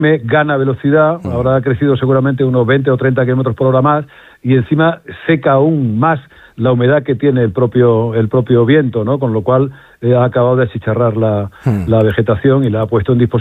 gana velocidad, ahora ha crecido seguramente unos 20 o 30 kilómetros por hora más, y encima seca aún más la humedad que tiene el propio viento, ¿no? Con lo cual ha acabado de achicharrar la vegetación y la ha puesto en disposición